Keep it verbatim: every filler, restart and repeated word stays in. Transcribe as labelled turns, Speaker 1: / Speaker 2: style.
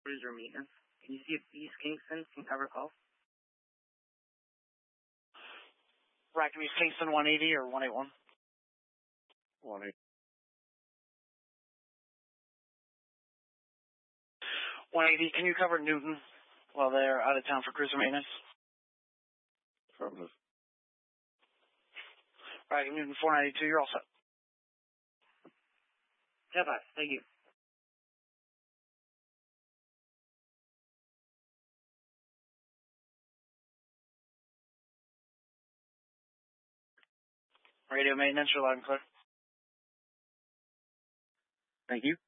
Speaker 1: cruiser maintenance. Can you see if East Kingston can cover calls?
Speaker 2: Rackham East Kingston one eighty or one eighty-one?
Speaker 3: one eighty.
Speaker 2: one eighty, can you cover Newton while they're out of town for cruiser maintenance?
Speaker 3: Affirmative.
Speaker 2: Rackham Newton four ninety-two, you're all set.
Speaker 1: ten five, thank you.
Speaker 2: Radio maintenance, you're loud and clear.
Speaker 4: Thank you.